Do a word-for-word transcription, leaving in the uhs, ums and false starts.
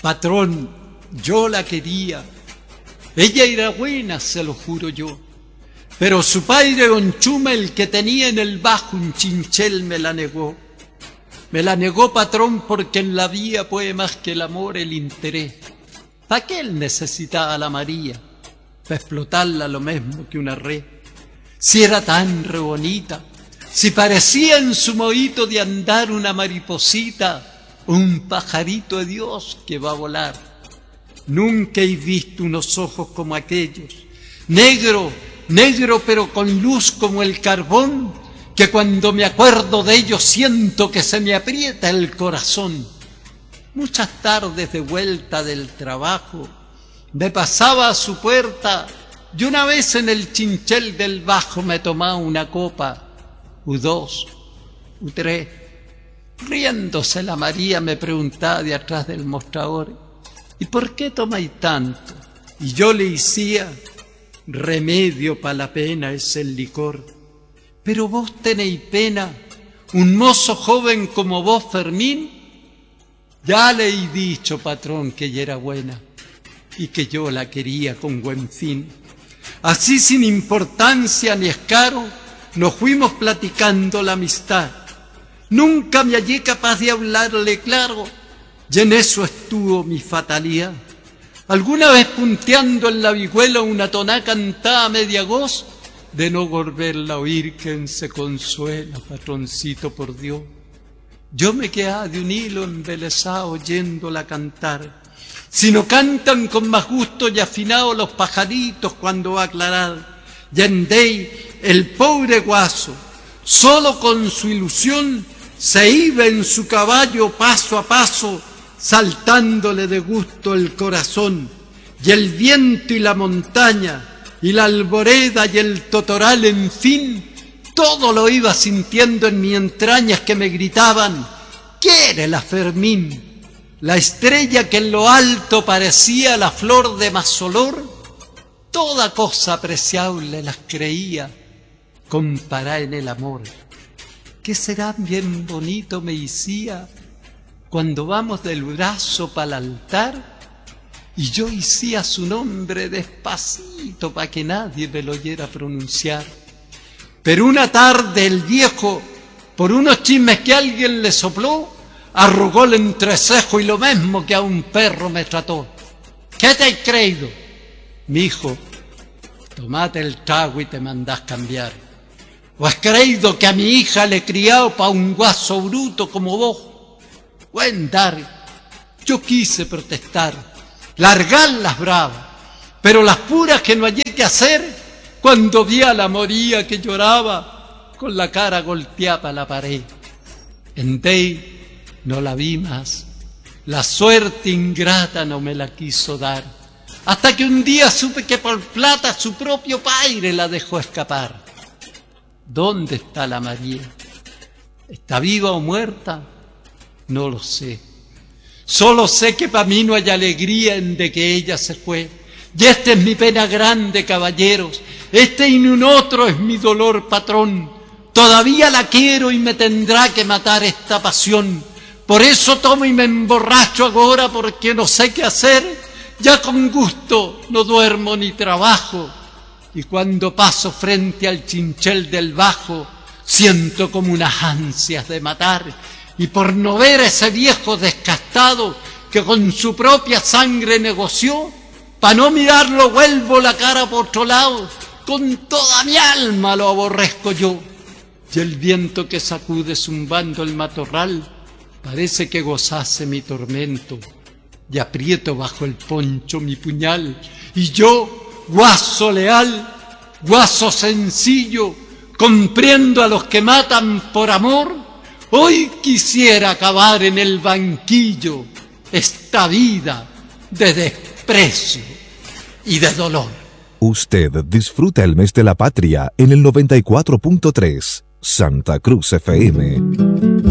Patrón, yo la quería. Ella era buena, se lo juro yo. Pero su padre don Chuma, el que tenía en el bajo un chinchel, me la negó. Me la negó, patrón, porque en la vida puede más que el amor el interés. ¿Para qué él necesitaba a la María? Para explotarla lo mismo que una red. Si era tan re bonita, si parecía en su mohito de andar una mariposita, un pajarito de Dios que va a volar. Nunca he visto unos ojos como aquellos, negro, negro pero con luz como el carbón, que cuando me acuerdo de ellos siento que se me aprieta el corazón. Muchas tardes de vuelta del trabajo me pasaba a su puerta y una vez en el chinchel del bajo me tomaba una copa, u dos, u tres. Riéndose la María me preguntaba de atrás del mostrador: ¿y por qué tomáis tanto? Y yo le decía: remedio pa' la pena es el licor. Pero vos tenéis pena, un mozo joven como vos, Fermín. Ya le he dicho, patrón, que ella era buena y que yo la quería con buen fin. Así, sin importancia ni escaro, nos fuimos platicando la amistad. Nunca me hallé capaz de hablarle claro, y en eso estuvo mi fatalidad. Alguna vez punteando en la vihuela una toná cantada a media voz, de no volverla a oír, quien se consuela, patroncito, por Dios. Yo me quedaba de un hilo embelesado oyéndola cantar. Si no cantan con más gusto y afinado los pajaritos cuando va a aclarar. Yandey, el pobre guaso, solo con su ilusión, se iba en su caballo paso a paso, saltándole de gusto el corazón. Y el viento y la montaña, y la alboreda y el totoral, en fin, todo lo iba sintiendo en mis entrañas, que me gritaban: ¿quiere la Fermín? La estrella que en lo alto parecía la flor de más olor. Toda cosa apreciable las creía comparada en el amor. ¿Qué será bien bonito, me decía, cuando vamos del brazo para el altar? Y yo decía su nombre despacito para que nadie me lo oyera pronunciar. Pero una tarde el viejo, por unos chismes que alguien le sopló, arrugó el entrecejo y lo mismo que a un perro me trató. ¿Qué te has creído? Mi hijo, tomate el trago y te mandás cambiar. ¿O has creído que a mi hija le he criado pa' un guaso bruto como vos? Buen dar. Yo quise protestar, largar las bravas, pero las puras que no hallé que hacer, cuando vi a la María que lloraba, con la cara golpeada a la pared. En Dey no la vi más, la suerte ingrata no me la quiso dar, hasta que un día supe que por plata su propio padre la dejó escapar. ¿Dónde está la María? ¿Está viva o muerta? No lo sé. Solo sé que para mí no hay alegría en de que ella se fue. Y esta es mi pena grande, caballeros. Este y un otro es mi dolor, patrón. Todavía la quiero y me tendrá que matar esta pasión. Por eso tomo y me emborracho ahora, porque no sé qué hacer. Ya con gusto no duermo ni trabajo. Y cuando paso frente al chinchel del bajo, siento como unas ansias de matar. Y por no ver a ese viejo descastado que con su propia sangre negoció, pa' no mirarlo vuelvo la cara por otro lado. Con toda mi alma lo aborrezco yo. Y el viento que sacude zumbando el matorral parece que gozase mi tormento. Y aprieto bajo el poncho mi puñal. Y yo, guaso leal, guaso sencillo, comprendo a los que matan por amor, hoy quisiera acabar en el banquillo esta vida de desprecio y de dolor. Usted disfruta el mes de la patria en el noventa y cuatro punto tres Santa Cruz F M.